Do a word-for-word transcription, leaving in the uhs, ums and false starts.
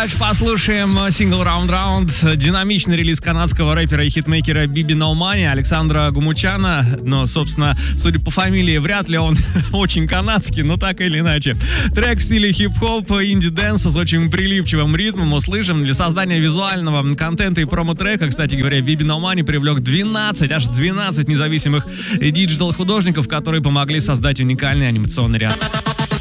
Дальше послушаем сингл Round Round, динамичный релиз канадского рэпера и хитмейкера Биби No Money Александра Гумучана. Но, собственно, судя по фамилии, вряд ли он очень канадский, но так или иначе. Трек в стиле хип-хоп, инди-дэнса с очень прилипчивым ритмом услышим. Для создания визуального контента и промо-трека, кстати говоря, Биби No Money привлек двенадцать, аж двенадцать независимых диджитал-художников, которые помогли создать уникальный анимационный ряд.